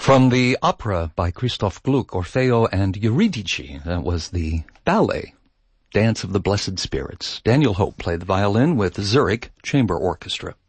From the opera by Christoph Gluck, Orfeo and Eurydice, that was the ballet, Dance of the Blessed Spirits. Daniel Hope played the violin with the Zurich Chamber Orchestra.